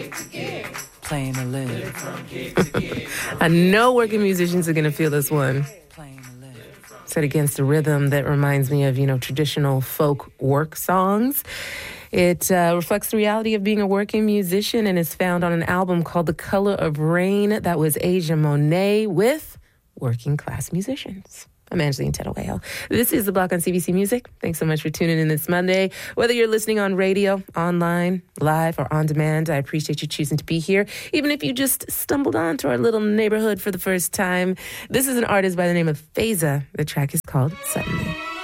Playing to live. I know working musicians are going to feel this one. Playing to live. Set against a rhythm that reminds me of, traditional folk work songs. It reflects the reality of being a working musician and is found on an album called The Color of Rain. That was Asia Monet with Working Class Musicians. I'm Angeline Tedawale. This is The Block on CBC Music. Thanks so much for tuning in this Monday. Whether you're listening on radio, online, live, or on demand, I appreciate you choosing to be here. Even if you just stumbled onto our little neighborhood for the first time, this is an artist by the name of Feza. The track is called Suddenly.